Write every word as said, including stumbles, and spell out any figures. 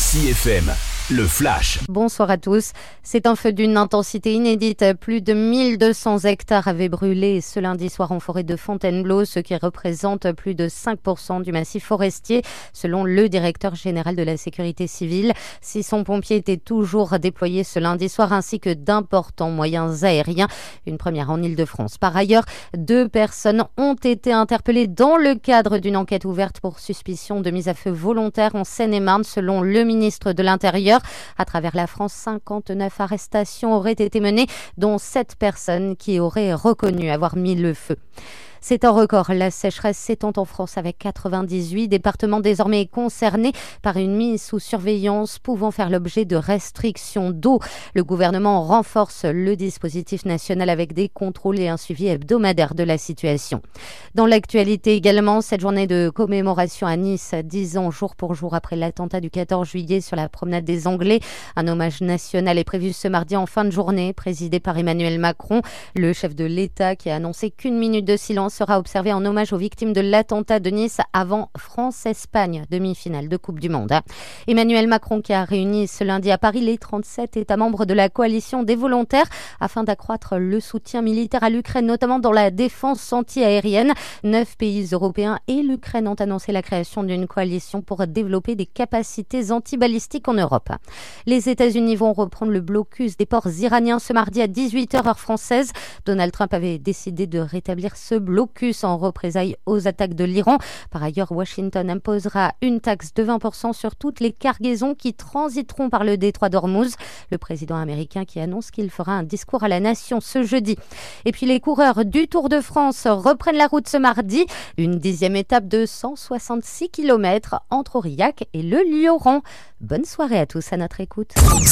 Ici F M, le Flash. Bonsoir à tous. C'est un feu d'une intensité inédite. Plus de mille deux cents hectares avaient brûlé ce lundi soir en forêt de Fontainebleau, ce qui représente plus de cinq pour cent du massif forestier, selon le directeur général de la sécurité civile. six cents pompiers étaient toujours déployés ce lundi soir, ainsi que d'importants moyens aériens. Une première en Île-de-France. Par ailleurs, deux personnes ont été interpellées dans le cadre d'une enquête ouverte pour suspicion de mise à feu volontaire en Seine-et-Marne, selon le ministre de l'Intérieur. À travers la France, cinquante-neuf arrestations auraient été menées, dont sept personnes qui auraient reconnu avoir mis le feu. C'est un record. La sécheresse s'étend en France avec quatre-vingt-dix-huit départements désormais concernés par une mise sous surveillance pouvant faire l'objet de restrictions d'eau. Le gouvernement renforce le dispositif national avec des contrôles et un suivi hebdomadaire de la situation. Dans l'actualité également, cette journée de commémoration à Nice, dix ans jour pour jour après l'attentat du quatorze juillet sur la promenade des Anglais. Un hommage national est prévu ce mardi en fin de journée, présidé par Emmanuel Macron. Le chef de l'État qui a annoncé qu'une minute de silence sera observé en hommage aux victimes de l'attentat de Nice avant France-Espagne, demi-finale de Coupe du Monde. Emmanuel Macron qui a réuni ce lundi à Paris les trente-sept États membres de la coalition des volontaires afin d'accroître le soutien militaire à l'Ukraine, notamment dans la défense anti-aérienne. Neuf pays européens et l'Ukraine ont annoncé la création d'une coalition pour développer des capacités antibalistiques en Europe. Les États-Unis vont reprendre le blocus des ports iraniens ce mardi à dix-huit heures heure française. Donald Trump avait décidé de rétablir ce blocus en représailles aux attaques de l'Iran. Par ailleurs, Washington imposera une taxe de vingt pour cent sur toutes les cargaisons qui transiteront par le détroit d'Ormuz. Le président américain qui annonce qu'il fera un discours à la nation ce jeudi. Et puis les coureurs du Tour de France reprennent la route ce mardi. Une dixième étape de cent soixante-six kilomètres entre Aurillac et le Lioran. Bonne soirée à tous à notre écoute.